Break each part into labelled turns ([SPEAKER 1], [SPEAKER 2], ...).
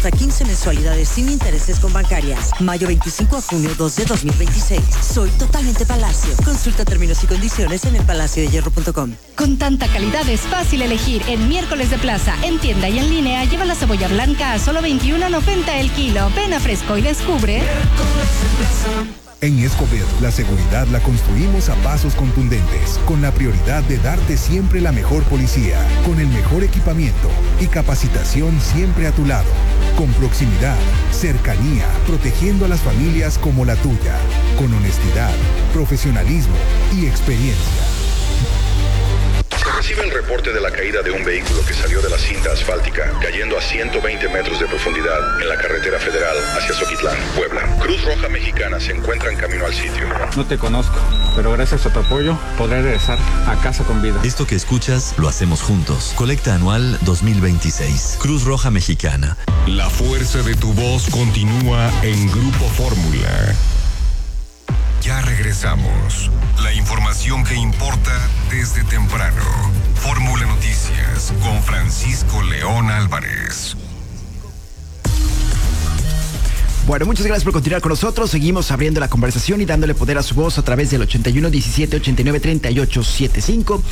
[SPEAKER 1] Hasta 15 mensualidades sin intereses con Bancarias. Mayo 25 a junio 2 de 2026. Soy totalmente Palacio. Consulta términos y condiciones en elpalaciodehierro.com.
[SPEAKER 2] Con tanta calidad es fácil elegir. En Miércoles de Plaza, en tienda y en línea, lleva la cebolla blanca a solo $21.90 el kilo. Ven a Fresco y descubre.
[SPEAKER 3] En Escobedo, la seguridad la construimos a pasos contundentes, con la prioridad de darte siempre la mejor policía, con el mejor equipamiento y capacitación siempre a tu lado, con proximidad, cercanía, protegiendo a las familias como la tuya, con honestidad, profesionalismo y experiencia.
[SPEAKER 4] Se recibe el reporte de la caída de un vehículo que salió de la cinta asfáltica, cayendo a 120 metros de profundidad en la carretera federal hacia Zoquitlán, Puebla. Cruz Roja Mexicana se encuentra en camino al sitio.
[SPEAKER 5] No te conozco, pero gracias a tu apoyo podré regresar a casa con vida.
[SPEAKER 6] Esto que escuchas lo hacemos juntos. Colecta anual 2026. Cruz Roja Mexicana.
[SPEAKER 7] La fuerza de tu voz continúa en Grupo Fórmula. Ya regresamos. La información que importa desde temprano. Fórmula Noticias con Francisco León Álvarez.
[SPEAKER 8] Bueno, muchas gracias por continuar con nosotros. Seguimos abriendo la conversación y dándole poder a su voz a través del 8117-893875.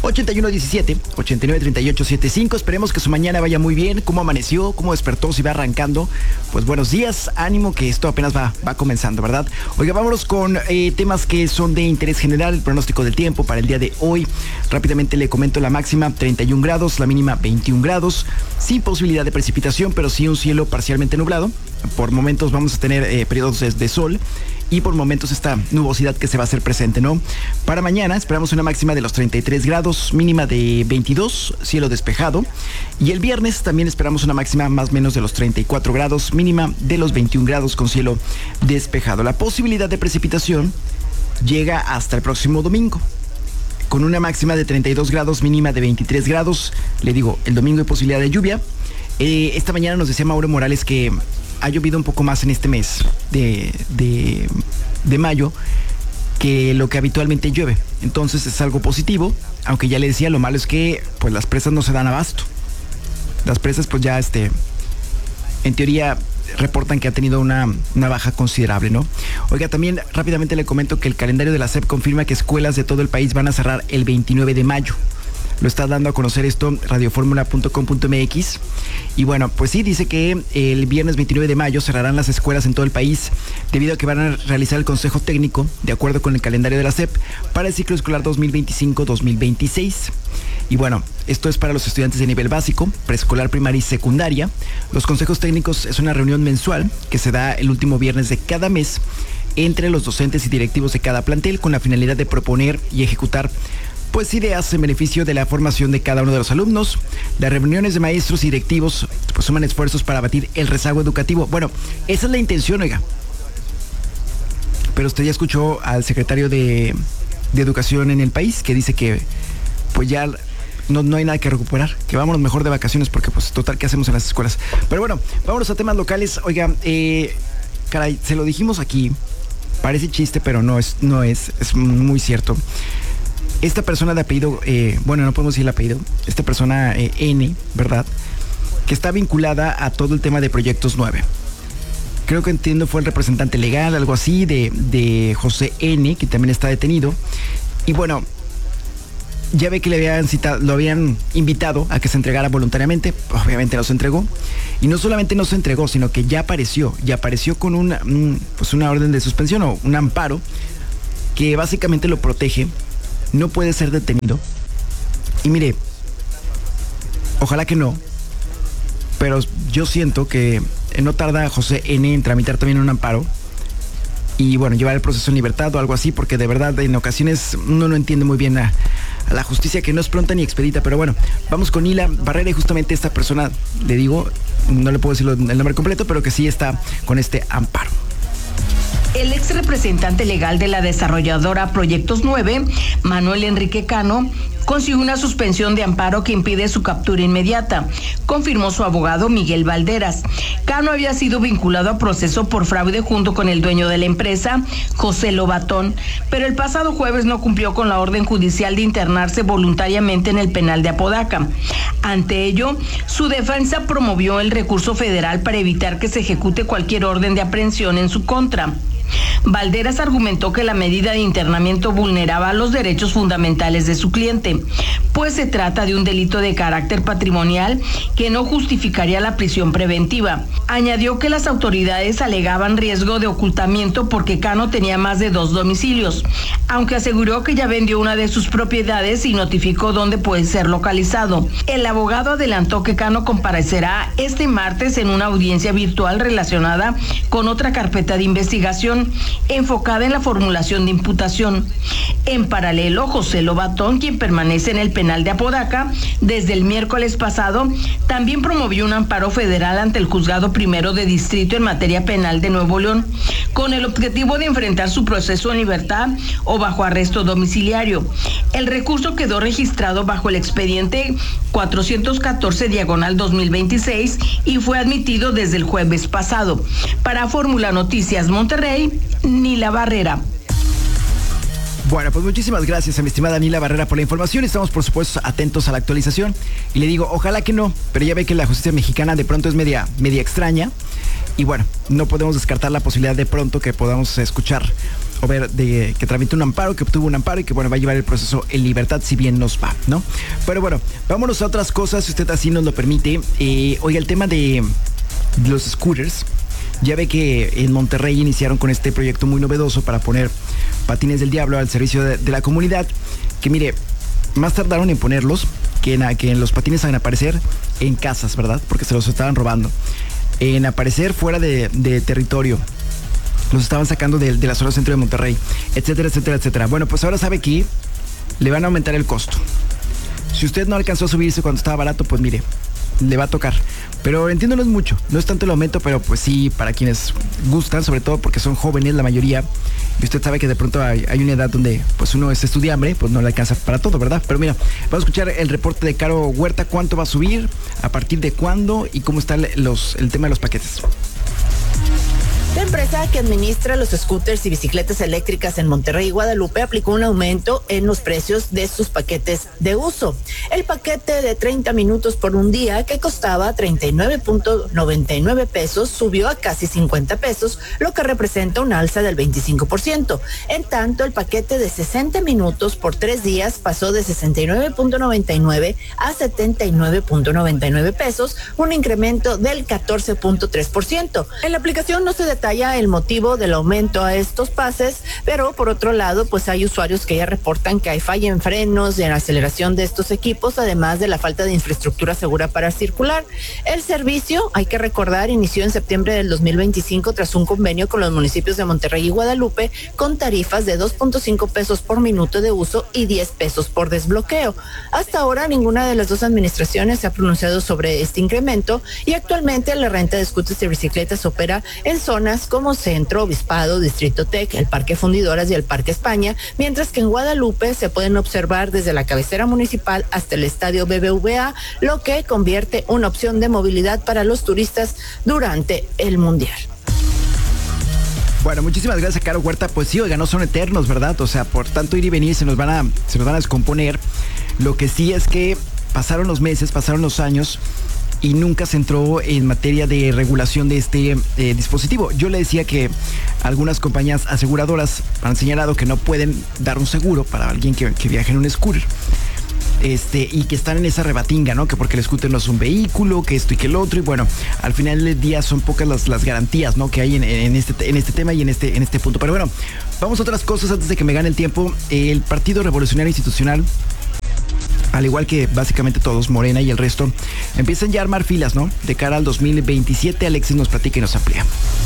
[SPEAKER 8] 8117-893875. Esperemos que su mañana vaya muy bien. ¿Cómo amaneció? ¿Cómo despertó? Si va arrancando. Pues buenos días. Ánimo que esto apenas va comenzando, ¿verdad? Oiga, vámonos con temas que son de interés general. El pronóstico del tiempo para el día de hoy. Rápidamente le comento la máxima 31 grados, la mínima 21 grados. Sin posibilidad de precipitación, pero sí un cielo parcialmente nublado. Por momentos vamos a tener periodos de sol y por momentos esta nubosidad que se va a hacer presente, ¿no? Para mañana esperamos una máxima de los 33 grados, mínima de 22, cielo despejado. Y el viernes también esperamos una máxima más o menos de los 34 grados, mínima de los 21 grados con cielo despejado. La posibilidad de precipitación llega hasta el próximo domingo, con una máxima de 32 grados, mínima de 23 grados. Le digo, el domingo hay posibilidad de lluvia. Esta mañana nos decía Mauro Morales que ha llovido un poco más en este mes de mayo que lo que habitualmente llueve. Entonces es algo positivo, aunque ya le decía, lo malo es que pues las presas no se dan abasto. Las presas pues ya en teoría reportan que ha tenido una baja considerable, ¿no? Oiga, también rápidamente le comento que el calendario de la SEP confirma que escuelas de todo el país van a cerrar el 29 de mayo. Lo está dando a conocer esto radioformula.com.mx. Y bueno, pues sí, dice que el viernes 29 de mayo cerrarán las escuelas en todo el país debido a que van a realizar el consejo técnico de acuerdo con el calendario de la SEP para el ciclo escolar 2025-2026. Y bueno, esto es para los estudiantes de nivel básico, preescolar, primaria y secundaria. Los consejos técnicos es una reunión mensual que se da el último viernes de cada mes entre los docentes y directivos de cada plantel con la finalidad de proponer y ejecutar pues ideas en beneficio de la formación de cada uno de los alumnos. Las reuniones de maestros y directivos pues suman esfuerzos para abatir el rezago educativo. Bueno, esa es la intención, oiga. Pero usted ya escuchó al secretario de Educación en el país que dice que pues ya no hay nada que recuperar, que vámonos mejor de vacaciones porque pues total, ¿qué hacemos en las escuelas? Pero bueno, vámonos a temas locales. Oiga, caray, se lo dijimos aquí, parece chiste, pero no es muy cierto. Esta persona de apellido, bueno, no podemos decir el apellido, esta persona N, ¿verdad? Que está vinculada a todo el tema de Proyectos 9. Creo que entiendo fue el representante legal, algo así, de José N, que también está detenido. Y bueno, ya ve que lo habían invitado a que se entregara voluntariamente. Obviamente no se entregó. Y no solamente no se entregó, sino que ya apareció con una orden de suspensión o un amparo que básicamente lo protege. No puede ser detenido. Y mire, ojalá que no, pero yo siento que no tarda José N en tramitar también un amparo y bueno, llevar el proceso en libertad o algo así, porque de verdad en ocasiones uno no entiende muy bien a la justicia, que no es pronta ni expedita. Pero bueno, vamos con Hila Barrera y justamente esta persona, le digo, no le puedo decir el nombre completo, pero que sí está con este amparo.
[SPEAKER 9] El ex representante legal de la desarrolladora Proyectos 9, Manuel Enrique Cano, consiguió una suspensión de amparo que impide su captura inmediata, confirmó su abogado Miguel Valderas. Cano había sido vinculado a proceso por fraude junto con el dueño de la empresa, José Lobatón, pero el pasado jueves no cumplió con la orden judicial de internarse voluntariamente en el penal de Apodaca. Ante ello, su defensa promovió el recurso federal para evitar que se ejecute cualquier orden de aprehensión en su contra. Valderas argumentó que la medida de internamiento vulneraba los derechos fundamentales de su cliente, pues se trata de un delito de carácter patrimonial que no justificaría la prisión preventiva. Añadió que las autoridades alegaban riesgo de ocultamiento porque Cano tenía más de 2 domicilios, aunque aseguró que ya vendió una de sus propiedades y notificó dónde puede ser localizado. El abogado adelantó que Cano comparecerá este martes en una audiencia virtual relacionada con otra carpeta de investigación enfocada en la formulación de imputación. En paralelo, José Lobatón, quien permanece en el penal de Apodaca desde el miércoles pasado, también promovió un amparo federal ante el Juzgado Primero de Distrito en materia penal de Nuevo León, con el objetivo de enfrentar su proceso en libertad o bajo arresto domiciliario. El recurso quedó registrado bajo el expediente 414/2026 y fue admitido desde el jueves pasado. Para Fórmula Noticias Monterrey, Nila Barrera.
[SPEAKER 8] Bueno, pues muchísimas gracias a mi estimada Nila Barrera por la información. Estamos, por supuesto, atentos a la actualización. Y le digo, ojalá que no, pero ya ve que la justicia mexicana de pronto es media extraña. Y bueno, no podemos descartar la posibilidad de pronto que podamos escuchar o ver de que tramitó un amparo, que obtuvo un amparo y que, bueno, va a llevar el proceso en libertad si bien nos va, ¿no? Pero bueno, vámonos a otras cosas, si usted así nos lo permite. Oiga, el tema de los scooters. Ya ve que en Monterrey iniciaron con este proyecto muy novedoso para poner patines del diablo al servicio de la comunidad, que mire, más tardaron en ponerlos que en los patines van a aparecer en casas, ¿verdad? Porque se los estaban robando. En aparecer fuera de territorio. Los estaban sacando de la zona centro de Monterrey, etcétera, etcétera, etcétera. Bueno, pues ahora sabe que le van a aumentar el costo. Si usted no alcanzó a subirse cuando estaba barato, pues mire, le va a tocar. Pero entiendo, no es mucho, no es tanto el aumento, pero pues sí, para quienes gustan, sobre todo porque son jóvenes la mayoría, y usted sabe que de pronto hay una edad donde pues uno es estudiambre, pues no le alcanza para todo, ¿verdad? Pero mira, vamos a escuchar el reporte de Caro Huerta, cuánto va a subir, a partir de cuándo y cómo está el tema de los paquetes.
[SPEAKER 10] La empresa que administra los scooters y bicicletas eléctricas en Monterrey y Guadalupe aplicó un aumento en los precios de sus paquetes de uso. El paquete de 30 minutos por un día, que costaba 39.99 pesos, subió a casi 50 pesos, lo que representa una alza del 25%. En tanto, el paquete de 60 minutos por 3 días pasó de 69.99 a 79.99 pesos, un incremento del 14.3%. En la aplicación no se detalla el motivo del aumento a estos pases, pero por otro lado, pues hay usuarios que ya reportan que hay falla en frenos y en aceleración de estos equipos, además de la falta de infraestructura segura para circular. El servicio, hay que recordar, inició en septiembre del 2025 tras un convenio con los municipios de Monterrey y Guadalupe con tarifas de 2.5 pesos por minuto de uso y 10 pesos por desbloqueo. Hasta ahora ninguna de las dos administraciones se ha pronunciado sobre este incremento y actualmente la renta de scooters y bicicletas opera en zonas como Centro, Obispado, Distrito Tec, el Parque Fundidoras y el Parque España, mientras que en Guadalupe se pueden observar desde la cabecera municipal hasta el estadio BBVA, lo que convierte una opción de movilidad para los turistas durante el Mundial.
[SPEAKER 8] Bueno, muchísimas gracias, Caro Huerta. Pues sí, oiga, no son eternos, ¿verdad? O sea, por tanto ir y venir se nos van a descomponer. Lo que sí es que pasaron los meses, pasaron los años y nunca se entró en materia de regulación de este dispositivo. Yo le decía que algunas compañías aseguradoras han señalado que no pueden dar un seguro para alguien que viaje en un scooter. Y que están en esa rebatinga, ¿no? Que porque el scooter no es un vehículo, que esto y que el otro, y bueno, al final del día son pocas las garantías, ¿no? Que hay en este tema y en este punto. Pero bueno, vamos a otras cosas antes de que me gane el tiempo. El Partido Revolucionario Institucional, al igual que básicamente todos, Morena y el resto, empiezan ya a armar filas, ¿no? De cara al 2027. Alexis nos platica y nos amplía.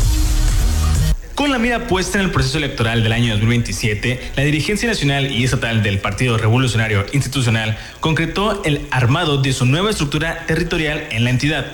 [SPEAKER 11] Con la mira puesta en el proceso electoral del año 2027, la dirigencia nacional y estatal del Partido Revolucionario Institucional concretó el armado de su nueva estructura territorial en la entidad.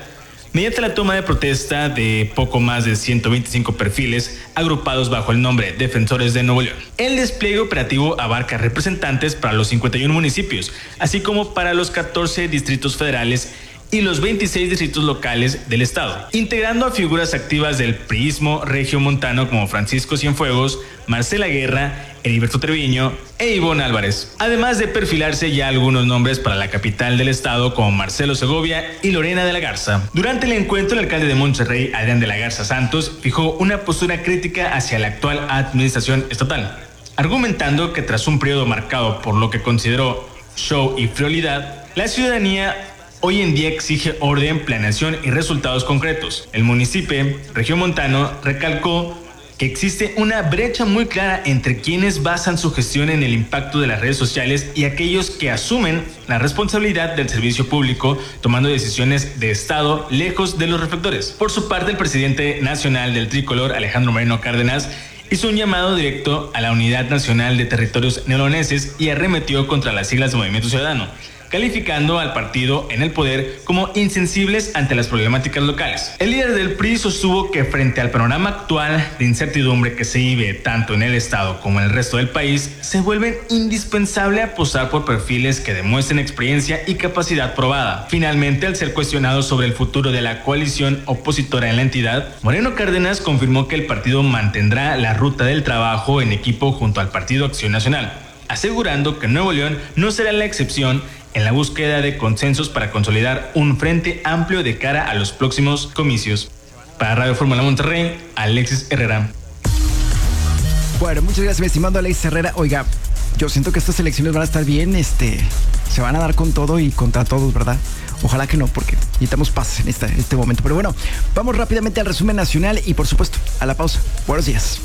[SPEAKER 11] mediante la toma de protesta de poco más de 125 perfiles agrupados bajo el nombre Defensores de Nuevo León. El despliegue operativo abarca representantes para los 51 municipios, así como para los 14 distritos federales y los 26 distritos locales del estado, integrando a figuras activas del priismo regiomontano como Francisco Cienfuegos, Marcela Guerra, Heriberto Treviño e Ivonne Álvarez, además de perfilarse ya algunos nombres para la capital del estado como Marcelo Segovia y Lorena de la Garza. Durante el encuentro, el alcalde de Monterrey, Adrián de la Garza Santos, fijó una postura crítica hacia la actual administración estatal, argumentando que tras un periodo marcado por lo que consideró show y frivolidad, la ciudadanía hoy en día exige orden, planeación y resultados concretos. El municipio regiomontano recalcó que existe una brecha muy clara entre quienes basan su gestión en el impacto de las redes sociales y aquellos que asumen la responsabilidad del servicio público, tomando decisiones de Estado lejos de los reflectores. Por su parte, el presidente nacional del Tricolor, Alejandro Moreno Cárdenas, hizo un llamado directo a la Unidad Nacional de Territorios Neoloneses y arremetió contra las siglas de Movimiento Ciudadano, calificando al partido en el poder como insensibles ante las problemáticas locales. El líder del PRI sostuvo que frente al panorama actual de incertidumbre que se vive tanto en el estado como en el resto del país, se vuelve indispensable apostar por perfiles que demuestren experiencia y capacidad probada. Finalmente, al ser cuestionado sobre el futuro de la coalición opositora en la entidad, Moreno Cárdenas confirmó que el partido mantendrá la ruta del trabajo en equipo junto al Partido Acción Nacional, asegurando que Nuevo León no será la excepción en la búsqueda de consensos para consolidar un frente amplio de cara a los próximos comicios. Para Radio Fórmula Monterrey, Alexis Herrera.
[SPEAKER 8] Bueno, muchas gracias, mi estimado Alexis Herrera. Oiga, yo siento que estas elecciones van a estar bien, se van a dar con todo y contra todos, ¿verdad? Ojalá que no, porque necesitamos paz en este momento. Pero bueno, vamos rápidamente al resumen nacional y por supuesto a la pausa. Buenos días.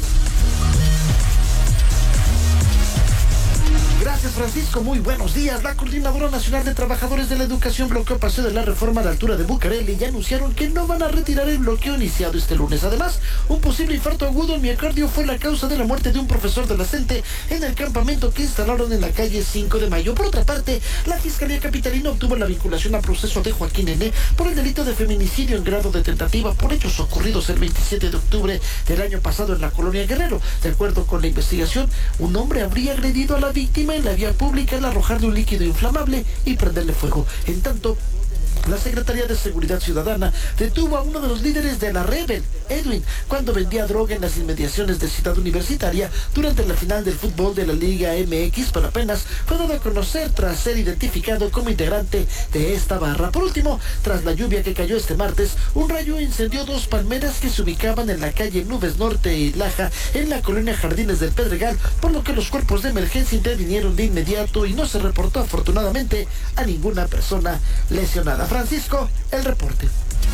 [SPEAKER 12] Gracias, Francisco. Muy buenos días. La Coordinadora Nacional de Trabajadores de la Educación bloqueó Paseo de la Reforma a la altura de Bucareli y anunciaron que no van a retirar el bloqueo iniciado este lunes. Además, un posible infarto agudo en miocardio fue la causa de la muerte de un profesor de la CENTE en el campamento que instalaron en la calle 5 de Mayo. Por otra parte, la Fiscalía Capitalina obtuvo la vinculación a proceso de Joaquín N. por el delito de feminicidio en grado de tentativa por hechos ocurridos el 27 de octubre del año pasado en la colonia Guerrero. De acuerdo con la investigación, un hombre habría agredido a la víctima en la vía pública al arrojarle un líquido inflamable y prenderle fuego. En tanto, la Secretaría de Seguridad Ciudadana detuvo a uno de los líderes de la Rebel, Edwin, cuando vendía droga en las inmediaciones de Ciudad Universitaria durante la final del fútbol de la Liga MX, pero apenas fue dado a conocer tras ser identificado como integrante de esta barra. Por último, tras la lluvia que cayó este martes, un rayo incendió 2 palmeras que se ubicaban en la calle Nubes Norte y Laja, en la colonia Jardines del Pedregal, por lo que los cuerpos de emergencia intervinieron de inmediato y no se reportó afortunadamente a ninguna persona lesionada. Francisco, el reporte.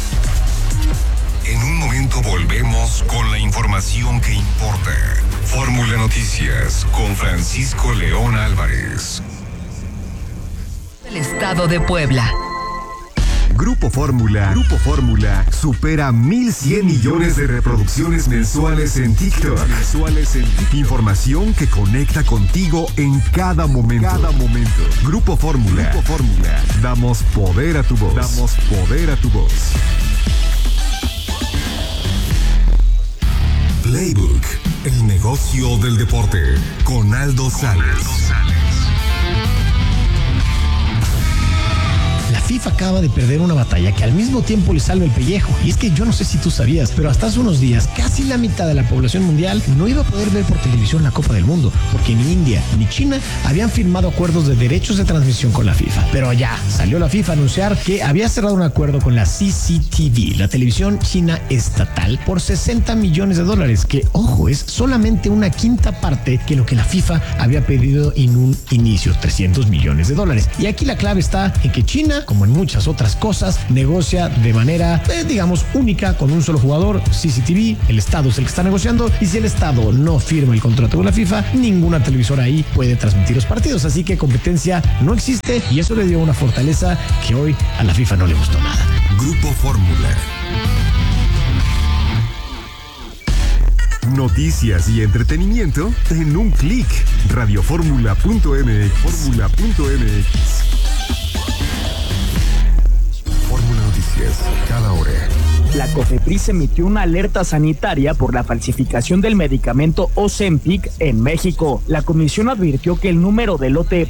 [SPEAKER 7] En un momento volvemos con la información que importa. Fórmula Noticias con Francisco León Álvarez.
[SPEAKER 13] El estado de Puebla.
[SPEAKER 14] Grupo Fórmula supera 1,100 millones de reproducciones mensuales en TikTok. Información que conecta contigo en cada momento. Grupo Fórmula. Damos poder a tu voz.
[SPEAKER 7] Playbook, el negocio del deporte, con Aldo Sales.
[SPEAKER 15] La FIFA acaba de perder una batalla que al mismo tiempo le salva el pellejo. Y es que yo no sé si tú sabías, pero hasta hace unos días casi la mitad de la población mundial no iba a poder ver por televisión la Copa del Mundo, porque ni India ni China habían firmado acuerdos de derechos de transmisión con la FIFA. Pero ya salió la FIFA a anunciar que había cerrado un acuerdo con la CCTV, la televisión china estatal, por $60 millones, que, ojo, es solamente una quinta parte que lo que la FIFA había pedido en un inicio, $300 millones. Y aquí la clave está en que China, como en muchas otras cosas, negocia de manera, digamos, única con un solo jugador, CCTV. El Estado es el que está negociando, y si el Estado no firma el contrato con la FIFA, ninguna televisora ahí puede transmitir los partidos. Así que competencia no existe, y eso le dio una fortaleza que hoy a la FIFA no le gustó nada.
[SPEAKER 7] Grupo Fórmula.
[SPEAKER 14] Noticias y entretenimiento en un clic. Radioformula.mx. Fórmula Noticias. Noticias, cada hora.
[SPEAKER 16] La COFEPRIS emitió una alerta sanitaria por la falsificación del medicamento Ozempic en México. La comisión advirtió que el número del lote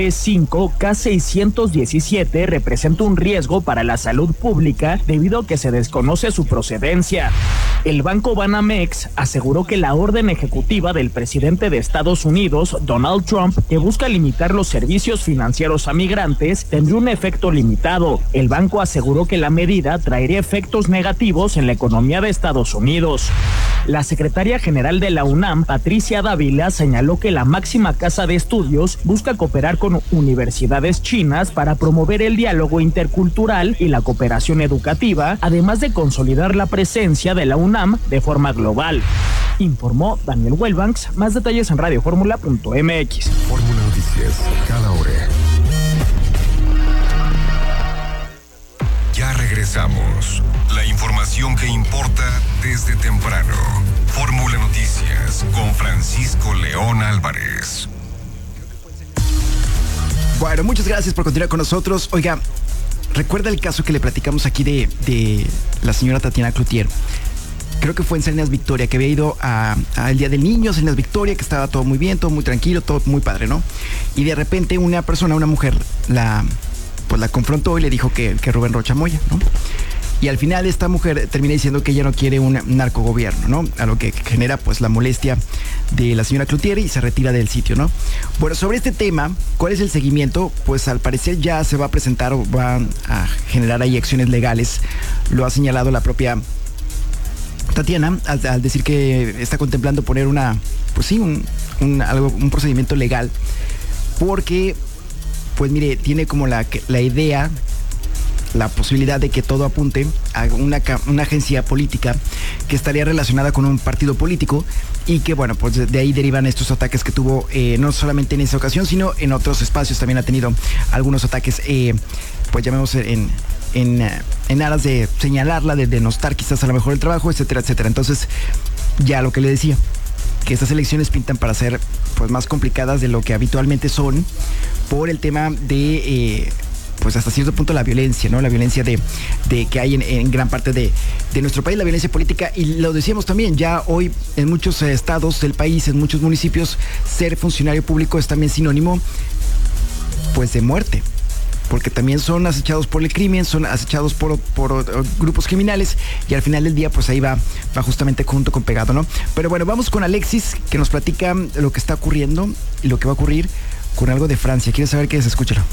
[SPEAKER 16] PP5K617 representa un riesgo para la salud pública debido a que se desconoce su procedencia. El banco Banamex aseguró que la orden ejecutiva del presidente de Estados Unidos, Donald Trump, que busca limitar los servicios financieros a migrantes, tendría un efecto limitado. El banco aseguró que la medida traería efectos negativos en la economía de Estados Unidos. La secretaria general de la UNAM, Patricia Dávila, señaló que la máxima casa de estudios busca cooperar con universidades chinas para promover el diálogo intercultural y la cooperación educativa, además de consolidar la presencia de la UNAM de forma global. Informó Daniel Wellbanks. Más detalles en radioformula.mx.
[SPEAKER 14] Fórmula Noticias, cada hora. Ya regresamos. La información que importa desde temprano. Fórmula Noticias con Francisco León Álvarez.
[SPEAKER 8] Bueno, muchas gracias por continuar con nosotros. Oiga, ¿recuerda el caso que le platicamos aquí de la señora Tatiana Cloutier? Creo que fue en Salinas Victoria, que había ido al Día del Niño, Salinas Victoria, que estaba todo muy bien, todo muy tranquilo, todo muy padre, ¿no? Y de repente una mujer, la confrontó y le dijo que Rubén Rocha Moya, ¿no? Y al final esta mujer termina diciendo que ella no quiere un narcogobierno, ¿no? A lo que genera pues la molestia de la señora Cloutier y se retira del sitio, ¿no? Bueno, sobre este tema, ¿cuál es el seguimiento? Pues al parecer ya se va a presentar o va a generar ahí acciones legales. Lo ha señalado la propia Tatiana al decir que está contemplando poner un procedimiento legal porque, pues mire, tiene como la idea, la posibilidad de que todo apunte a una agencia política que estaría relacionada con un partido político y que, bueno, pues de ahí derivan estos ataques que tuvo no solamente en esa ocasión, sino en otros espacios. También ha tenido algunos ataques, pues llamemos en aras de señalarla, de denostar quizás a lo mejor el trabajo, etcétera, etcétera. Entonces, ya lo que le decía, que estas elecciones pintan para ser pues más complicadas de lo que habitualmente son por el tema de pues hasta cierto punto la violencia, ¿no? La violencia de que hay en gran parte de nuestro país, la violencia política. Y lo decíamos también, ya hoy en muchos estados del país, en muchos municipios, ser funcionario público es también sinónimo pues de muerte, porque también son acechados por el crimen, son acechados por grupos criminales y al final del día pues ahí va justamente junto con pegado, ¿no? Pero bueno, vamos con Alexis, que nos platica lo que está ocurriendo y lo que va a ocurrir con algo de Francia. ¿Quieres saber qué es? Escúchalo.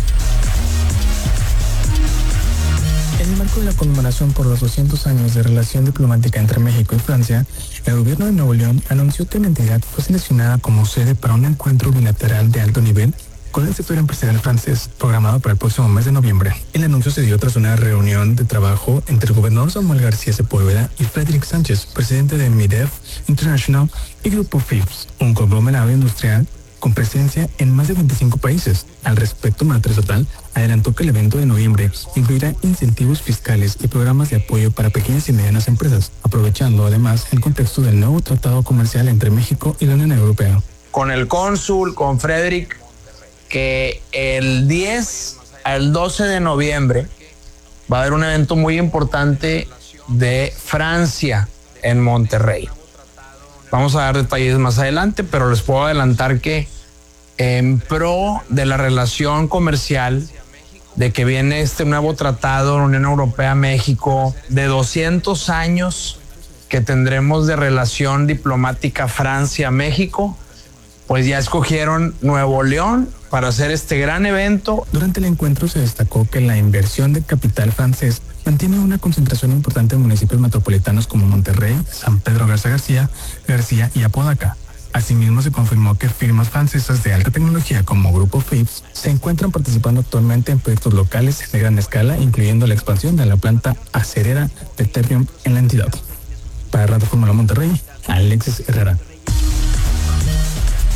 [SPEAKER 17] En el marco de la conmemoración por los 200 años de relación diplomática entre México y Francia, el gobierno de Nuevo León anunció que la entidad fue seleccionada como sede para un encuentro bilateral de alto nivel con el sector empresarial francés, programado para el próximo mes de noviembre. El anuncio se dio tras una reunión de trabajo entre el gobernador Samuel García Sepúlveda y Frédéric Sánchez, presidente de MIDEF International y Grupo Philips, un conglomerado industrial con presencia en más de 25 países. Al respecto, Matres Total adelantó que el evento de noviembre incluirá incentivos fiscales y programas de apoyo para pequeñas y medianas empresas, aprovechando además el contexto del nuevo tratado comercial entre México y la Unión Europea.
[SPEAKER 18] Con el cónsul, con Frédéric, que el 10 al 12 de noviembre va a haber un evento muy importante de Francia en Monterrey. Vamos a dar detalles más adelante, pero les puedo adelantar que en pro de la relación comercial, de que viene este nuevo tratado de la Unión Europea-México, de 200 años que tendremos de relación diplomática Francia-México, pues ya escogieron Nuevo León para hacer este gran evento.
[SPEAKER 17] Durante el encuentro se destacó que la inversión de capital francés mantiene una concentración importante en municipios metropolitanos como Monterrey, San Pedro Garza García y Apodaca. Asimismo, se confirmó que firmas francesas de alta tecnología como Grupo Philips se encuentran participando actualmente en proyectos locales de gran escala, incluyendo la expansión de la planta acerera de Ternium en la entidad. Para Radio Fórmula Monterrey, Alexis Herrera.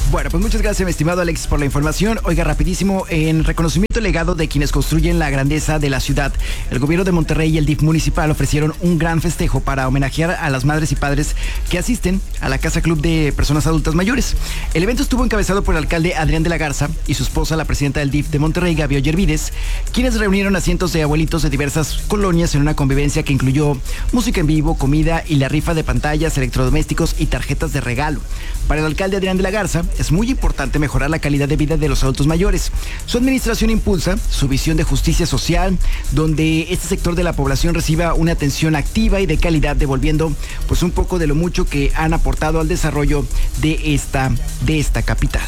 [SPEAKER 8] Bueno, pues muchas gracias, mi estimado Alexis, por la información. Oiga, rapidísimo, en reconocimiento legado de quienes construyen la grandeza de la ciudad, el gobierno de Monterrey y el DIF municipal ofrecieron un gran festejo para homenajear a las madres y padres que asisten a la Casa Club de Personas Adultas Mayores. El evento estuvo encabezado por el alcalde Adrián de la Garza y su esposa, la presidenta del DIF de Monterrey, Gaby Ollervides, quienes reunieron a cientos de abuelitos de diversas colonias en una convivencia que incluyó música en vivo, comida y la rifa de pantallas, electrodomésticos y tarjetas de regalo. Para el alcalde Adrián de la Garza, es muy importante mejorar la calidad de vida de los adultos mayores. Su administración impulsa su visión de justicia social, donde este sector de la población reciba una atención activa y de calidad, devolviendo pues un poco de lo mucho que han aportado al desarrollo de esta capital.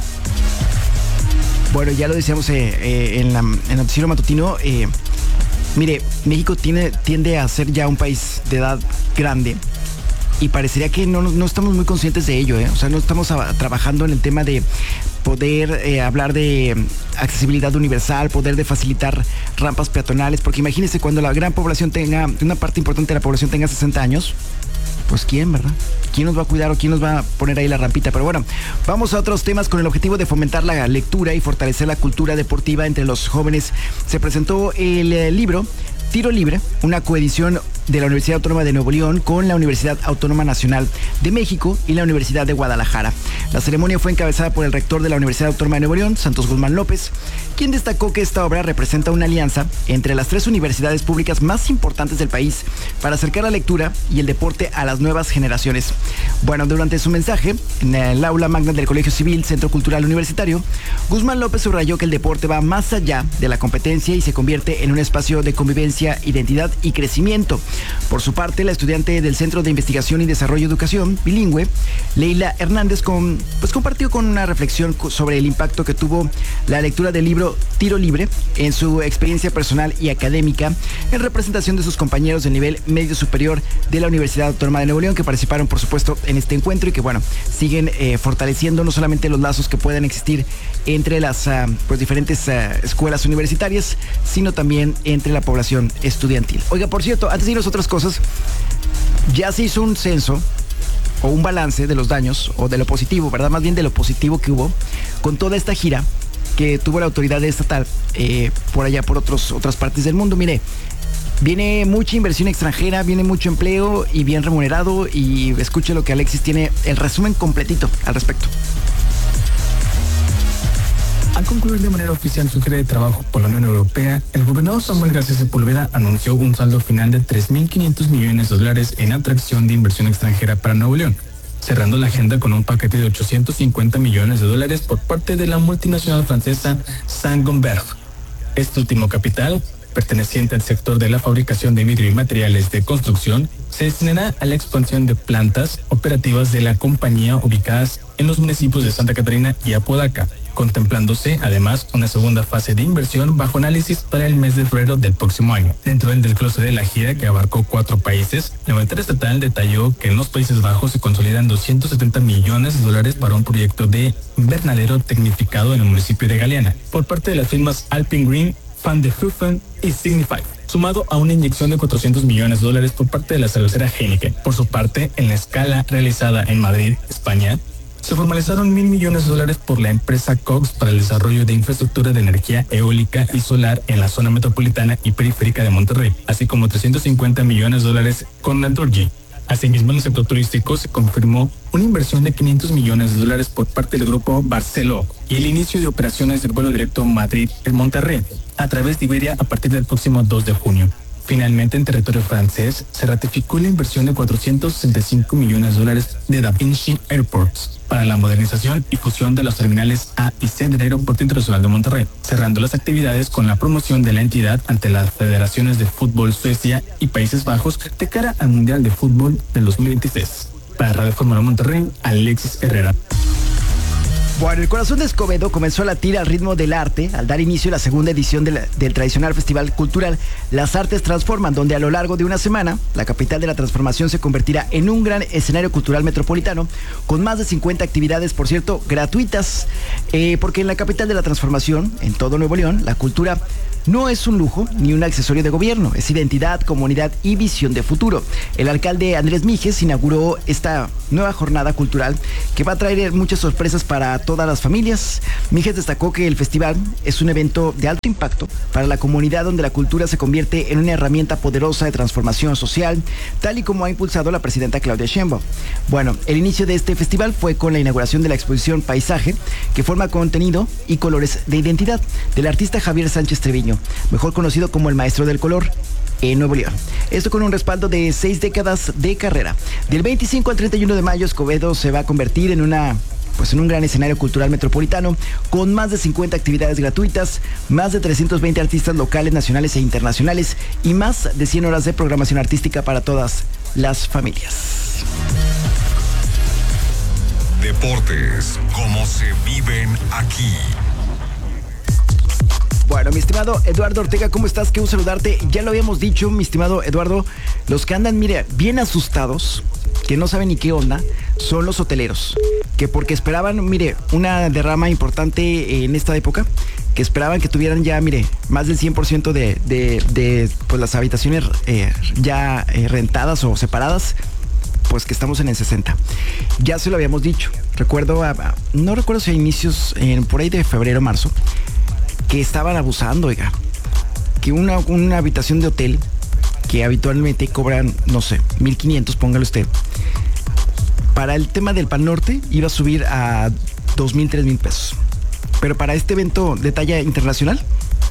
[SPEAKER 8] Bueno, ya lo decíamos en el noticiero matutino. Mire, México tiende a ser ya un país de edad grande. Y parecería que no estamos muy conscientes de ello, ¿eh? O sea, no estamos trabajando en el tema de poder hablar de accesibilidad universal, poder de facilitar rampas peatonales, porque imagínense cuando la gran población una parte importante de la población tenga 60 años, pues ¿quién, verdad? ¿Quién nos va a cuidar o quién nos va a poner ahí la rampita? Pero bueno, vamos a otros temas con el objetivo de fomentar la lectura y fortalecer la cultura deportiva entre los jóvenes. Se presentó el libro Tiro Libre, una coedición de la Universidad Autónoma de Nuevo León con la Universidad Autónoma Nacional de México y la Universidad de Guadalajara. La ceremonia fue encabezada por el rector de la Universidad Autónoma de Nuevo León, Santos Guzmán López, quien destacó que esta obra representa una alianza entre las 3 universidades públicas más importantes del país para acercar la lectura y el deporte a las nuevas generaciones. Bueno, durante su mensaje en el aula magna del Colegio Civil Centro Cultural Universitario, Guzmán López subrayó que el deporte va más allá de la competencia y se convierte en un espacio de convivencia, identidad y crecimiento. Por su parte, la estudiante del Centro de Investigación y Desarrollo Educación bilingüe, Leila Hernández, compartió con una reflexión sobre el impacto que tuvo la lectura del libro Tiro Libre en su experiencia personal y académica en representación de sus compañeros de nivel medio superior de la Universidad Autónoma de Nuevo León, que participaron, por supuesto, en este encuentro y que, bueno, siguen fortaleciendo no solamente los lazos que puedan existir entre las diferentes escuelas universitarias, sino también entre la población estudiantil. Oiga, por cierto, antes de irnos a otras cosas, ya se hizo un censo o un balance de los daños o de lo positivo, ¿verdad? Más bien de lo positivo que hubo con toda esta gira que tuvo la autoridad estatal por allá, por otras partes del mundo. Mire, viene mucha inversión extranjera, viene mucho empleo y bien remunerado, y escuche lo que Alexis tiene, el resumen completito al respecto.
[SPEAKER 17] Al concluir de manera oficial su gira de trabajo por la Unión Europea, el gobernador Samuel García Sepúlveda anunció un saldo final de $3.500 millones en atracción de inversión extranjera para Nuevo León, cerrando la agenda con un paquete de $850 millones por parte de la multinacional francesa Saint-Gobain. Este último capital, perteneciente al sector de la fabricación de vidrio y materiales de construcción, se destinará a la expansión de plantas operativas de la compañía ubicadas en los municipios de Santa Catarina y Apodaca, contemplándose además una segunda fase de inversión bajo análisis para el mes de febrero del próximo año. Dentro del desglose de la gira, que abarcó 4 países, la mandataria estatal detalló que en los Países Bajos se consolidan $270 millones para un proyecto de invernadero tecnificado en el municipio de Galeana, por parte de las firmas Alpine Green, Van de Hoofen y Signify, sumado a una inyección de $400 millones por parte de la cervecera Heineken. Por su parte, en la escala realizada en Madrid, España, se formalizaron $1.000 millones por la empresa Cox para el desarrollo de infraestructura de energía eólica y solar en la zona metropolitana y periférica de Monterrey, así como $350 millones con Naturgy. Asimismo, en el sector turístico se confirmó una inversión de $500 millones por parte del grupo Barceló y el inicio de operaciones del vuelo directo Madrid-Monterrey a través de Iberia a partir del próximo 2 de junio. Finalmente, en territorio francés, se ratificó la inversión de $465 millones de Da Vinci Airports para la modernización y fusión de los terminales A y C del Aeropuerto Internacional de Monterrey, cerrando las actividades con la promoción de la entidad ante las federaciones de fútbol Suecia y Países Bajos de cara al Mundial de Fútbol del 2026. Para Radio Fórmula Monterrey, Alexis Herrera.
[SPEAKER 8] Bueno, el corazón de Escobedo comenzó a latir al ritmo del arte al dar inicio a la segunda edición del tradicional festival cultural Las Artes Transforman, donde a lo largo de una semana la capital de la transformación se convertirá en un gran escenario cultural metropolitano con más de 50 actividades, por cierto, gratuitas, porque en la capital de la transformación, en todo Nuevo León, la cultura no es un lujo ni un accesorio de gobierno, es identidad, comunidad y visión de futuro. El alcalde Andrés Mijes inauguró esta nueva jornada cultural que va a traer muchas sorpresas para todas las familias. Mijes destacó que el festival es un evento de alto impacto para la comunidad, donde la cultura se convierte en una herramienta poderosa de transformación social, tal y como ha impulsado la presidenta Claudia Sheinbaum. Bueno, el inicio de este festival fue con la inauguración de la exposición Paisaje, que forma contenido y colores de identidad, del artista Javier Sánchez Treviño, mejor conocido como el Maestro del Color, en Nuevo León. Esto con un respaldo de 6 décadas de carrera. Del 25 al 31 de mayo, Escobedo se va a convertir en un gran escenario cultural metropolitano, con más de 50 actividades gratuitas, más de 320 artistas locales, nacionales e internacionales, y más de 100 horas de programación artística para todas las familias.
[SPEAKER 7] Deportes, como se viven aquí.
[SPEAKER 8] Bueno, mi estimado Eduardo Ortega, ¿cómo estás? Qué gusto saludarte. Ya lo habíamos dicho, mi estimado Eduardo, los que andan, mire, bien asustados, que no saben ni qué onda, son los hoteleros, que porque esperaban, mire, una derrama importante en esta época, que esperaban que tuvieran ya, mire, más del 100% de pues, las habitaciones ya rentadas o separadas, pues que estamos en el 60. Ya se lo habíamos dicho. No recuerdo si a inicios, por ahí de febrero, marzo, que estaban abusando, oiga, que una habitación de hotel que habitualmente cobran, no sé, 1,500, póngale usted, para el tema del Pal Norte iba a subir a 2,000, 3,000 pesos, pero para este evento de talla internacional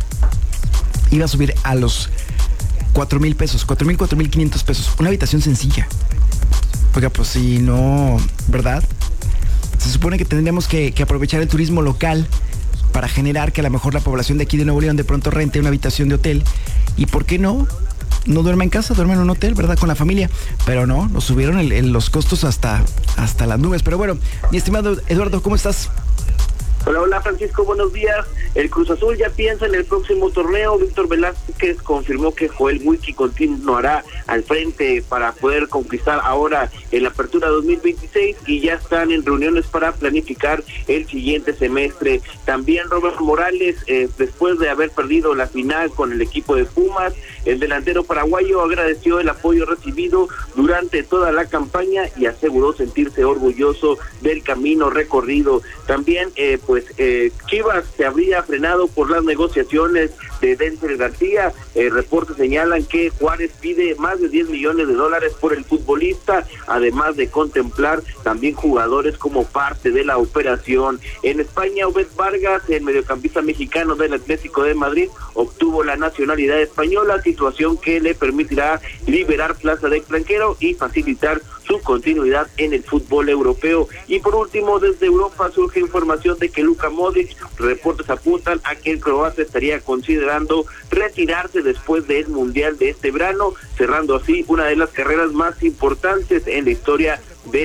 [SPEAKER 8] iba a subir a los 4,000 pesos, 4,000, 4,500 pesos, una habitación sencilla. Oiga, pues si no, ¿verdad? Se supone que tendríamos que aprovechar el turismo local para generar que a lo mejor la población de aquí de Nuevo León de pronto rente una habitación de hotel. ¿Y por qué no? No duerme en casa, duerme en un hotel, ¿verdad? Con la familia. Pero no, nos subieron los costos hasta las nubes. Pero bueno, mi estimado Eduardo, ¿cómo estás?
[SPEAKER 19] Hola Francisco, buenos días. El Cruz Azul ya piensa en el próximo torneo. Víctor Velázquez confirmó que Joel Wiki continuará al frente para poder conquistar ahora en la apertura 2026, y ya están en reuniones para planificar el siguiente semestre. También Robert Morales, después de haber perdido la final con el equipo de Pumas, el delantero paraguayo agradeció el apoyo recibido durante toda la campaña y aseguró sentirse orgulloso del camino recorrido. También Chivas se habría frenado por las negociaciones de Denzel García. Reportes señalan que Juárez pide más de $10 millones por el futbolista, además de contemplar también jugadores como parte de la operación. En España, Obed Vargas, el mediocampista mexicano del Atlético de Madrid, obtuvo la nacionalidad española, situación que le permitirá liberar plaza de extranjero y facilitar su continuidad en el fútbol europeo. Y por último, desde Europa surge información de que Luka Modric, reportes apuntan a que el croata estaría considerando retirarse después del Mundial de este verano, cerrando así una de las carreras más importantes en la historia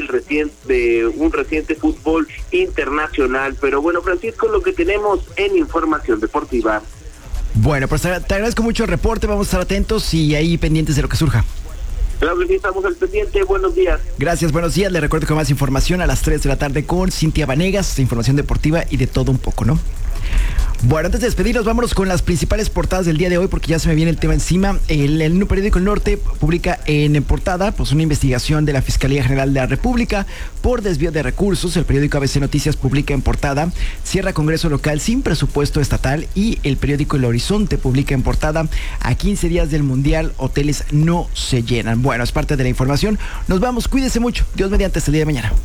[SPEAKER 19] de un reciente fútbol internacional. Pero bueno, Francisco, lo que tenemos en información deportiva.
[SPEAKER 8] Bueno, pues te agradezco mucho el reporte, vamos a estar atentos y ahí pendientes de lo que surja.
[SPEAKER 19] Claro que sí, estamos al pendiente. Buenos días.
[SPEAKER 8] Gracias, buenos días. Le recuerdo que más información a las 3 de la tarde con Cintia Vanegas, información deportiva y de todo un poco, ¿no? Bueno, antes de despedirnos, vámonos con las principales portadas del día de hoy, porque ya se me viene el tema encima. El periódico El Norte publica en portada pues una investigación de la Fiscalía General de la República por desvío de recursos. El periódico ABC Noticias publica en portada: cierra Congreso local sin presupuesto estatal. Y el periódico El Horizonte publica en portada: a 15 días del Mundial, hoteles no se llenan. Bueno, es parte de la información. Nos vamos, cuídese mucho. Dios mediante, hasta el día de mañana.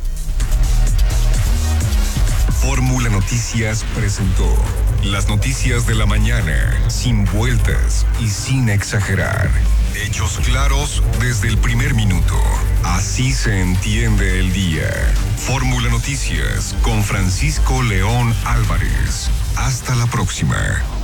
[SPEAKER 7] Fórmula Noticias presentó las noticias de la mañana, sin vueltas y sin exagerar. Hechos claros desde el primer minuto. Así se entiende el día. Fórmula Noticias con Francisco León Álvarez. Hasta la próxima.